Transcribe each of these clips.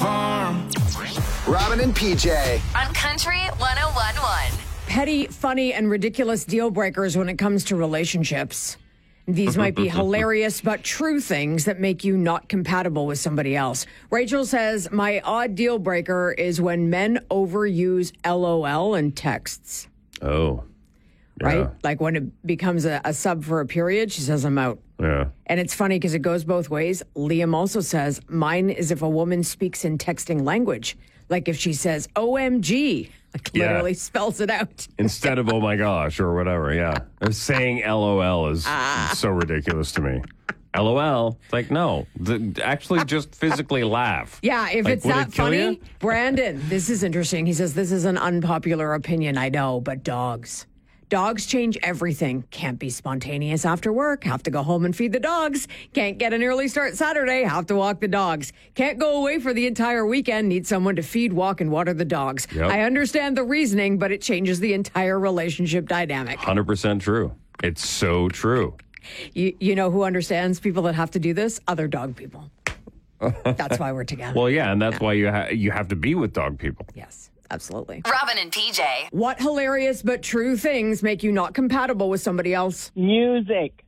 farm. Robin and PJ. On Country 101.1. Petty, funny, and ridiculous deal breakers when it comes to relationships. These might be hilarious but true things that make you not compatible with somebody else. Rachel says, my odd deal breaker is when men overuse LOL in texts. Oh. Yeah. Right? Like when it becomes a sub for a period, she says, I'm out. Yeah. And it's funny because it goes both ways. Liam also says, mine is if a woman speaks in texting language. Like if she says, OMG, like literally spells it out. Instead of, oh my gosh, or whatever, yeah. Saying LOL is so ridiculous to me. LOL. It's like, no. Actually just physically laugh. Yeah, if like, it's that it kill funny. you? Brandon, this is interesting. He says, this is an unpopular opinion, I know, but dogs. Dogs change everything. Can't be spontaneous after work. Have to go home and feed the dogs. Can't get an early start Saturday. Have to walk the dogs. Can't go away for the entire weekend. Need someone to feed, walk, and water the dogs. Yep. I understand the reasoning, but it changes the entire relationship dynamic. 100% true. It's so true. You know who understands people that have to do this? Other dog people. That's why we're together. Well, yeah, and that's why you have to be with dog people. Yes. Absolutely. Robin and PJ. What hilarious but true things make you not compatible with somebody else? Music.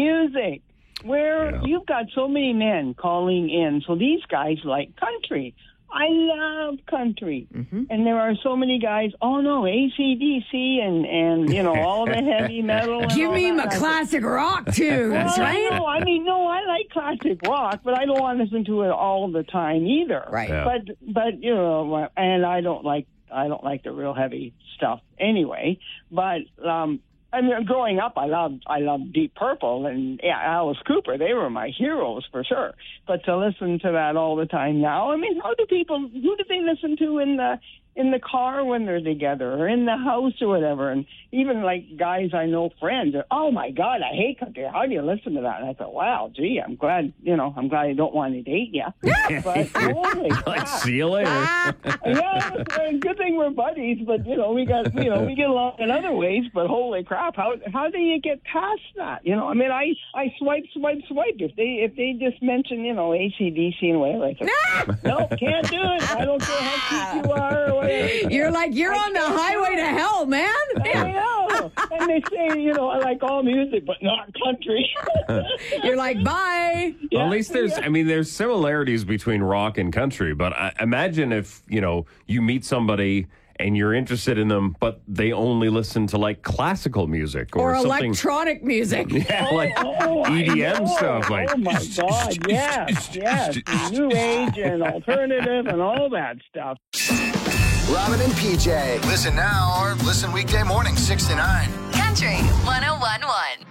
Where you've got so many men calling in. So these guys like country. I love country. Mm-hmm. And there are so many guys, oh no, AC/DC and you know, all the heavy metal. And Give all me that. my classic rock tunes, right? I like classic rock, but I don't want to listen to it all the time either. Right. Yeah. But you know, and I don't like the real heavy stuff anyway. But I mean, growing up, I loved Deep Purple and Alice Cooper. They were my heroes for sure. But to listen to that all the time now, I mean, who do they listen to in the car when they're together or in the house or whatever? And even like guys I know, friends, oh my God, I hate country. How do you listen to that? And I thought, wow, gee, I'm glad I don't want to date you. But holy crap. Like, see you later. Yeah, good thing we're buddies, but we get along in other ways. But holy crap, how do you get past that? I mean, I swipe. If they just mention AC/DC and whatever, I think, no, can't do it. I don't care how cute you are or whatever. You're like you're on the highway to hell, man. I know. And they say, I like all music, but not country. You're like, bye. Well, at least there's similarities between rock and country, but imagine if, you meet somebody and you're interested in them, but they only listen to like classical music or something. Electronic music. Yeah, like EDM stuff. Like, oh my God, yes. New age and alternative and all that stuff. Robin and PJ. Listen now or listen weekday morning 6 to 9. Country 101.1.